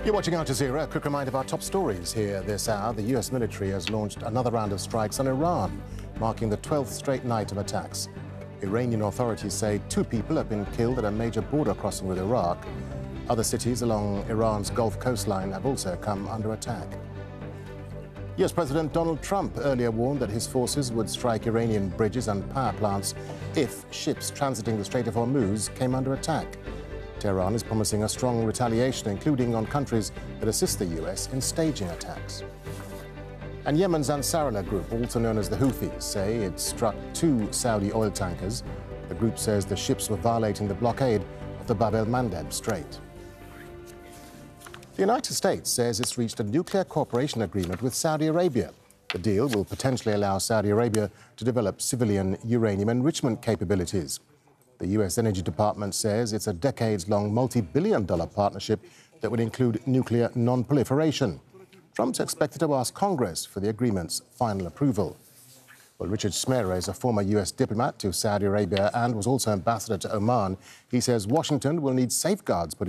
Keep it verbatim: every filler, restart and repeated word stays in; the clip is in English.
You're watching Al Jazeera. A quick reminder of our top stories here this hour. The U S military has launched another round of strikes on Iran, marking the twelfth straight night of attacks. Iranian authorities say two people have been killed at a major border crossing with Iraq. Other cities along Iran's Gulf coastline have also come under attack. U S President Donald Trump earlier warned that his forces would strike Iranian bridges and power plants if ships transiting the Strait of Hormuz came under attack. Tehran is promising a strong retaliation, including on countries that assist the U S in staging attacks. And Yemen's Ansarallah group, also known as the Houthis, say it struck two Saudi oil tankers. The group says the ships were violating the blockade of the Bab el-Mandeb Strait. The United States says it's reached a nuclear cooperation agreement with Saudi Arabia. The deal will potentially allow Saudi Arabia to develop civilian uranium enrichment capabilities. The U S Energy Department says it's a decades-long, multi-billion dollar partnership that would include nuclear non-proliferation. Trump's expected to ask Congress for the agreement's final approval. Well, Richard Smear is a former U S diplomat to Saudi Arabia and was also ambassador to Oman. He says Washington will need safeguards put in